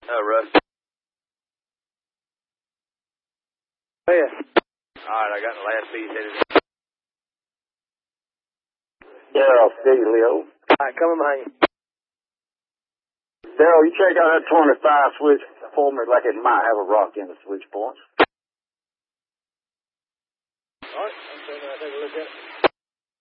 Russ. Yeah. Alright, I got the last piece headed in. Daryl, Leo. Alright, coming behind you. Daryl, you check out that 25 switch for me like it might have a rock in the switch points. Alright, I'm saying I'll take a look at it.